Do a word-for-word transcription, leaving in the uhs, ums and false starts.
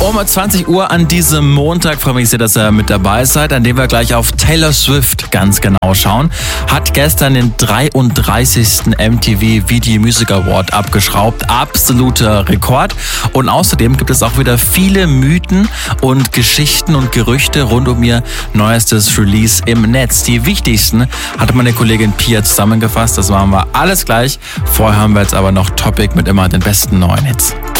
Um zwanzig Uhr an diesem Montag freue mich sehr, dass ihr mit dabei seid, an dem wir gleich auf Taylor Swift ganz genau schauen. Hat gestern den dreiunddreißigsten M T V Video Music Award abgeschraubt. Absoluter Rekord. Und außerdem gibt es auch wieder viele Mythen und Geschichten und Gerüchte rund um ihr neuestes Release im Netz. Die wichtigsten hatte meine Kollegin Pia zusammengefasst. Das machen wir alles gleich. Vorher haben wir jetzt aber noch Topic mit immer den besten neuen Hits.